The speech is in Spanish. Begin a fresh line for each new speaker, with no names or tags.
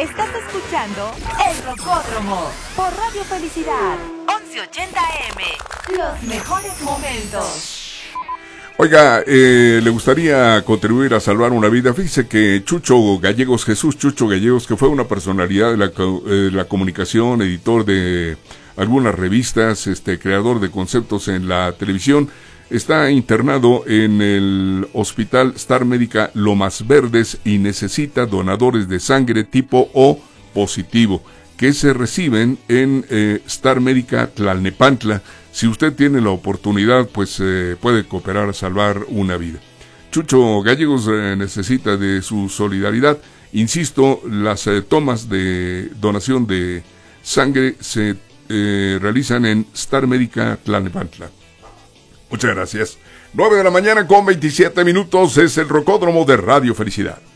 Estás escuchando El Rocódromo por Radio Felicidad 1180 AM. Los mejores momentos.
Oiga, ¿le gustaría contribuir a salvar una vida? Fíjese que Chucho Gallegos, Jesús Chucho Gallegos, que fue una personalidad de la comunicación, editor de algunas revistas, creador de conceptos en la televisión, está internado en el Hospital Star Médica Lomas Verdes y necesita donadores de sangre tipo O positivo, que se reciben en Star Médica Tlalnepantla. Si usted tiene la oportunidad, pues puede cooperar a salvar una vida. Chucho Gallegos necesita de su solidaridad. Insisto, las tomas de donación de sangre se realizan en Star Médica Tlalnepantla. Muchas gracias. 9 de la mañana con 27 minutos es el Rocódromo de Radio Felicidad.